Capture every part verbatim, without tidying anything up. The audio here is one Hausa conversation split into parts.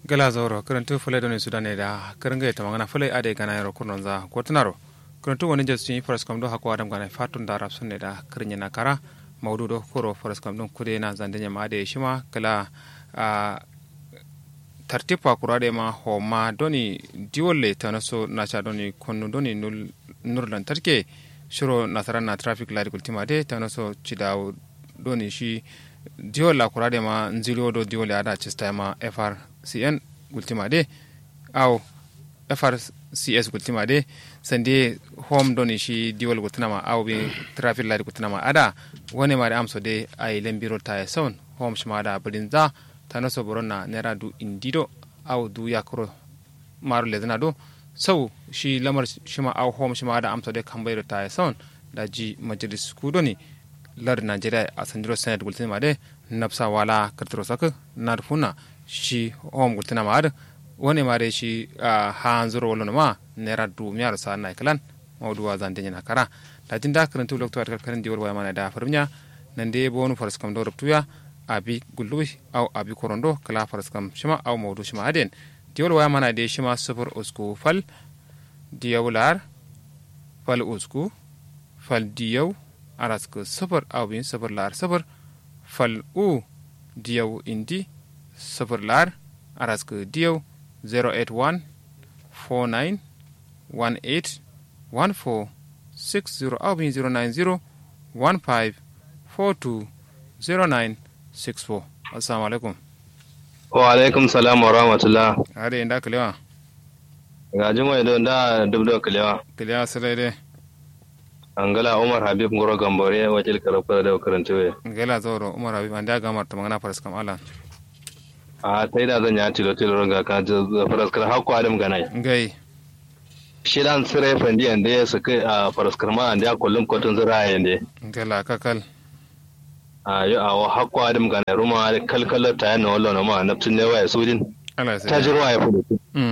gala zoro karantu fulai doni sudane da karanga ita magana fulai ade gana yaro kurnon za gwatunaro karantu wani jesu yi faras kam do hako adam gana fatun da rapsun ne da karinya na kara maudu do koro faras kam don kude na zandanya ma ade shima kala tartipa kurade ma ho ma doni diwolle tanaso nacha doni konnu doni nul nurlan tarke shiro nasara na traffic light kultima de tanaso chidaw doni shi diwolla kurade ma nzilo do diwolle ada chista ma F R C N gultima de aw F R C S gultima de sande home doni shi diwol gultina ma aw bi traffic light gultina ma ada wone ma da amso de ay lembiro ta son home shima da brinza tano so borona nera du indido aw du yakro maru ledna do sau shi lamar shima aw home shima da amso de kambayro ta son da ji majlis kudoni lar Nigeria a sanjiro senate gultina de napsa wala katro sak narfuna shi home gultina ma ad woni mare shi hanzuro wala ma nera du miyar sa na klan mawdu wa zande na kara da tinda karantu lokto at karan diwol wa mana da farmiya nande bonu faras kam do ruptuya abi gulluwi aw abi korondo kala faras kam shima aw mawdu shima aden diwol wa mana de shima sufur usku fal diyawlar fal usku fal diyaw arasku sufur aw bin sufur lar sufur fal u diyaw indi sufur lar arasku diyaw zero eight one four nine one eight one four six zero aw bin zero nine zero one five four two zero nine six four. Assalamu alaikum. Wa alaikum salam wa rahmatullah. Ade inda kalewa. Ga jima ido da dubdo kalewa. Kalewa sai dai. Angala Umar Habib Ngoro Gambore wakil karfa da karantawe. Ngala zoro Umar Habib anda ga marta magana faras kam Allah. A tai da zan ya tilo tilo ga ka faras kar hakku adam ganai. Ngai. Shidan sire fandi ande ya saka a faras karma ande ya kullum kotun zira yande. Ngala kakal. a yi a hakko adam ga ruma kalkalar ta yana wallo ma naftin ne waya sudin ta jirwa ya fudu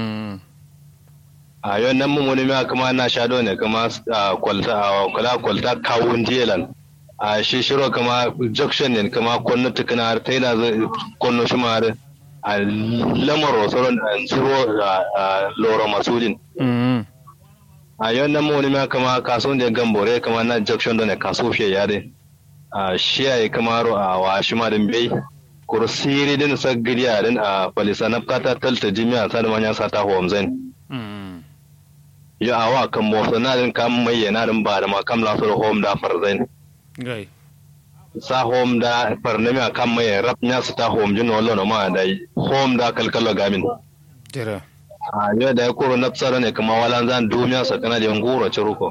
a yau nan mun wani ma kuma na shado ne kuma kwalta kula kwalta kawun jelan a shi shiro kuma junction ne kuma konno tukuna har taina zai konno shi ma a lamar rosoron zuro loro masudin a yau nan mun wani ma kuma kasuwan da gambore kuma na junction da ne kaso fiye yare a shiya kamaro a wa shima din bai kursiri din sagiriya din a falisa na kata talta jimiya ta da manya sata homzen ya awa kan motsa na din kam mai yana din ba da ma kam la so home da farzen gai sa home da farnami kan mai rap nya sata home jin wallo no ma dai home da kalkalo gamin tira a yo da ko na tsara ne kuma walan zan duniya sa kana da ngoro ciruko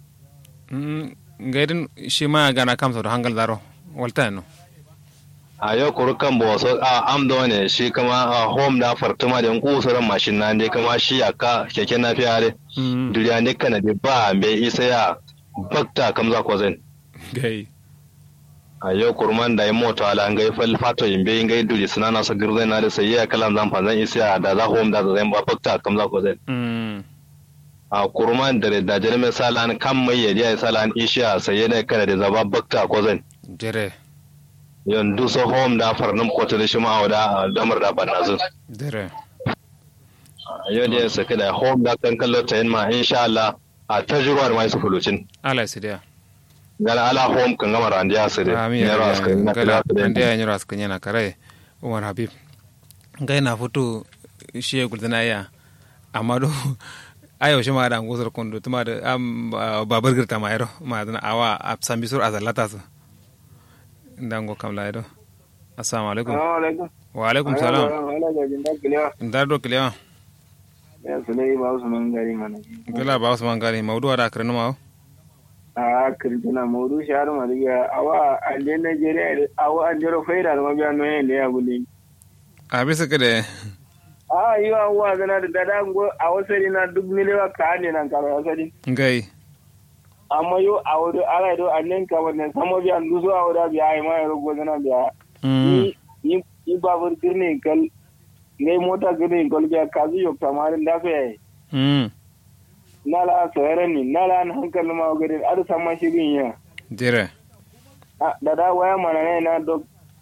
gaidin shi ma gana kamsa da hangal daro walta no a yau kurukan bo so a amdo ne shi kama a home da fartuma da kusuran mashin nan dai kama shi aka keke na fiyare duniya ne kana da ba me isa ya bakta kamza ko zan gai a yau kurman da mota ala ngai fal fato yimbe ngai duri sunana sa girzai na da sai ya kalam zan fa zan isa da za home da zan ba bakta kamza ko zan a kurman da da jirme salan kan mai yaji salan isha sai ne kana da zaba bakta ko zan jere yanzu so home da farnum ko da shi ma da damar da banazu jere yau da saka da home da kan kallo ta yin ma insha Allah a tajruwar mai su fulucin ala sidia gala ala home kan gama randiya su da ne ras kan gala randiya ne ras kan yana kare Umar Habib ngai na foto shi guldana ya amma do ayo shi ma da ngusar kondo tuma da am babar girta ma yaro ma da awa apsan bisur azallata su ndango kamla yaro assalamu alaikum wa alaikum salam ndar do kliya ya sulai ba usman gari mana kila ba usman gari mawdu da karnu ma a kirkina mawdu shahar maliya awa ande Nigeria awa andero faida ma biya no ne ya guli a bisa kade a yi wa wa gana da dada ngo a wasari na duk milewa ka ne nan karo wasari ngai amma yo a wado ala do annen ka wannan samo biya luso a wada biya ai ma yaro go gana biya ni ni ni babur dirne kal ngai mota gane kal biya kazu yo tamarin da fe mm nala sayran ni nala an hankal ma gade ar sama shigin ya dire a dada waya mana ne na dok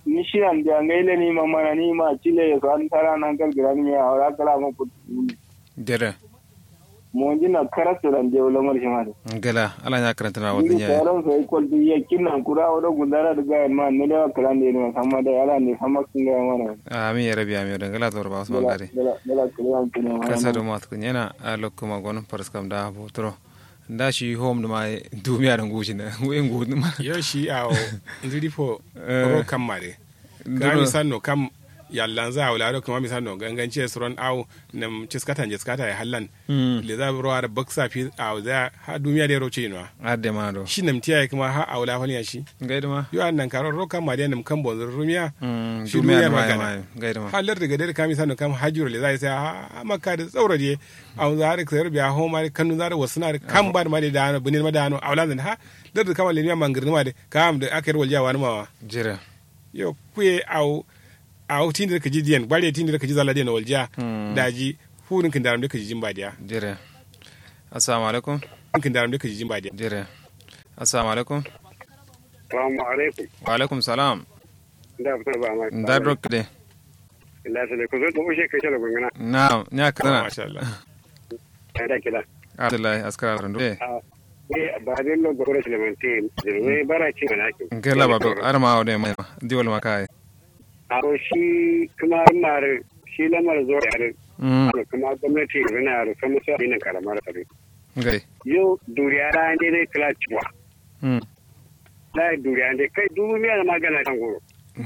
ni shiran da ngaile ni mama ni ma chile so an tara nan kal grani ya ora kala mo put dere mo jina karasu ran je wala mar shimare gala ala ya karanta na wadin ya ran so ikol bi ya kinnan kura wada gundara da ga ma ne da kala ne ne sama da ala ne sama kin ga mana amin ya rabi amin da gala dor ba so gare gala kala kin kasa do mat kun yana lokuma gon paraskam da botro da shi home da mai dumiya da gushi na we ngudu ma yo shi awo ndiri fo ro kamare ga mi sanno kam yallan za wala do kuma mi sanno gangance suron aw nam ciskata ciskata ya hallan le za ro ar baksa fi aw za ha dumiya da roce no adde ma do shi nam tiya kuma ha awla fa ne shi gaida ma yo annan karo ro kamare nam kan bonzo rumiya shi dumiya ma gaida ma halar daga dare kami sanno kam hajiro le za sai ha makka da tsauraje aw za har sayar biya homa kanu za da wasu na kan ba da ma da ano bunin ma da ano awlan ha da kama le ne mangirni ma da kam da akar walja wani ma jira yo kuye aw aw tindir ka jidiyan bare tindir ka jizala den walja daji furin kin daram da ka jijin badiya jira assalamu alaikum kin daram da ka jijin badiya jira assalamu alaikum assalamu alaikum wa alaikum salam da fitar ba ma da drok de illa sai ko zo to ushe kai tala gungana na nya kana masha Allah da kila Abdullahi askara rando eh ba den lo gore Clementine ne bara ci mana ki gela ba arma ode mai diwol makai aro shi kuma mar shi lamar zo yare kuma gwamnati yana yaro kuma sai ina karamar tare gai yo duriya da ne dai kala ciwa mm la duriya ne kai duniya magana kan goro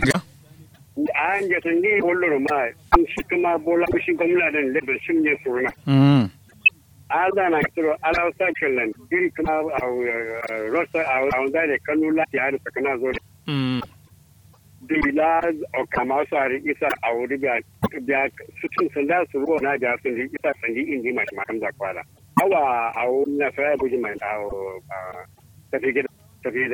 an je sun yi holloro ma shi kuma bola shi gwamnatin level shi ne suruna mm ada na kiro ala sakelan iri kuma rosa a wanda da kanula ya da kana zo mm bilaz o kama sari isa a wuri biya biya sutun sanda su ruwa na biya sun isa sanji indi mashi makam da kwala awa a wuri na sai buji mai tafi tafi